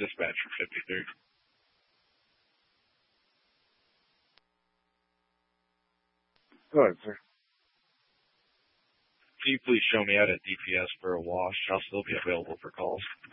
Dispatch for 53. Go ahead, sir. Can you please show me out at DPS for a wash? I'll still be available for calls.